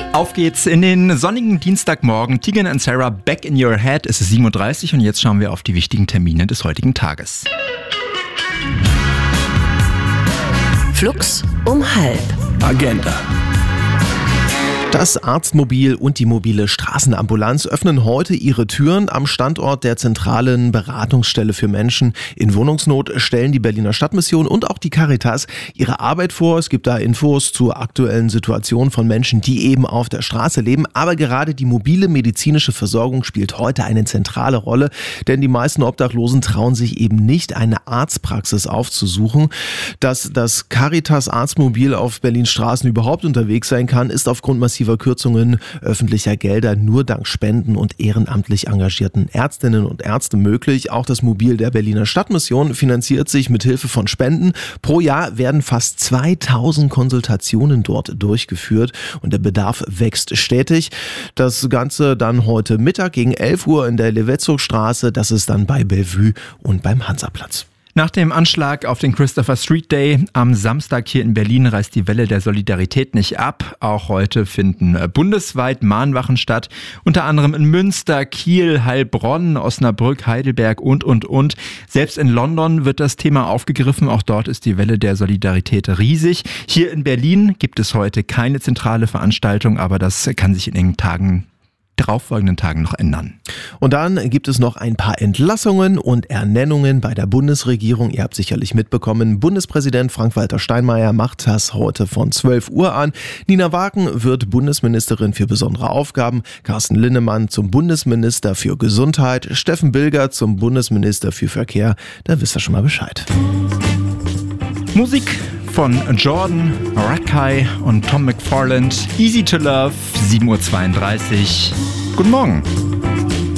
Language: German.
Auf geht's in den sonnigen Dienstagmorgen. Tegan and Sarah, Back in Your Head. Es ist 7.30 Uhr und jetzt schauen wir auf die wichtigen Termine des heutigen Tages. Flux um 12:30. Agenda. Das Arztmobil und die mobile Straßenambulanz öffnen heute ihre Türen am Standort der zentralen Beratungsstelle für Menschen in Wohnungsnot. Stellen die Berliner Stadtmission und auch die Caritas ihre Arbeit vor. Es gibt da Infos zur aktuellen Situation von Menschen, die eben auf der Straße leben. Aber gerade die mobile medizinische Versorgung spielt heute eine zentrale Rolle, denn die meisten Obdachlosen trauen sich eben nicht, eine Arztpraxis aufzusuchen. Dass das Caritas Arztmobil auf Berlins Straßen überhaupt unterwegs sein kann, ist aufgrund massiver Kürzungen öffentlicher Gelder nur dank Spenden und ehrenamtlich engagierten Ärztinnen und Ärzte möglich. Auch das Mobil der Berliner Stadtmission finanziert sich mit Hilfe von Spenden. Pro Jahr werden fast 2000 Konsultationen dort durchgeführt und der Bedarf wächst stetig. Das Ganze dann heute Mittag gegen 11 Uhr in der Levetzogstraße. Das ist dann bei Bellevue und beim Hansaplatz. Nach dem Anschlag auf den Christopher Street Day am Samstag hier in Berlin reißt die Welle der Solidarität nicht ab. Auch heute finden bundesweit Mahnwachen statt, unter anderem in Münster, Kiel, Heilbronn, Osnabrück, Heidelberg und. Selbst in London wird das Thema aufgegriffen, auch dort ist die Welle der Solidarität riesig. Hier in Berlin gibt es heute keine zentrale Veranstaltung, aber das kann sich in den darauffolgenden Tagen noch ändern. Und dann gibt es noch ein paar Entlassungen und Ernennungen bei der Bundesregierung. Ihr habt sicherlich mitbekommen, Bundespräsident Frank-Walter Steinmeier macht das heute von 12 Uhr an. Nina Wagen wird Bundesministerin für besondere Aufgaben, Carsten Linnemann zum Bundesminister für Gesundheit, Steffen Bilger zum Bundesminister für Verkehr. Da wisst ihr schon mal Bescheid. Musik von Jordan, Rakai und Tom McFarland. Easy to Love, 7.32 Uhr. Guten Morgen.